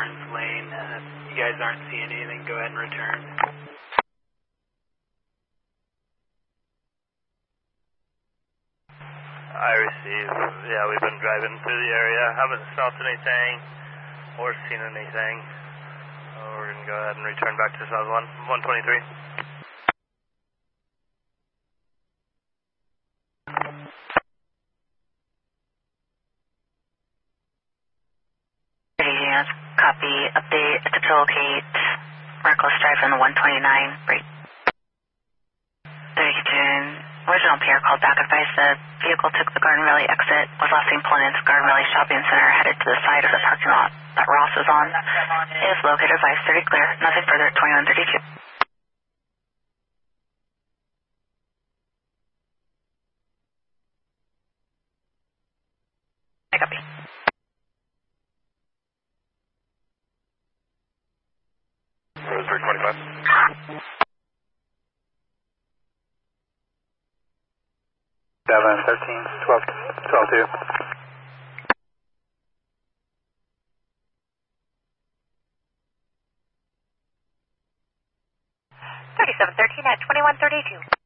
Barnes Lane. If you guys aren't seeing anything, go ahead and return. I receive. Yeah, we've been driving through the area. Haven't smelt anything or seen anything. We're going to go ahead and return back to South 123. Copy, update to locate Marcos Drive on the 129 break. 32, original PR called back, advised the vehicle took the Garden Valley exit, was last seen pulling into Garden Valley Shopping Center, headed to the side of the parking lot that Ross was on. Is located, advised 30 clear, nothing further, 2132. I copy. Rose 325. 13, 12, 2. 3713 at 2132.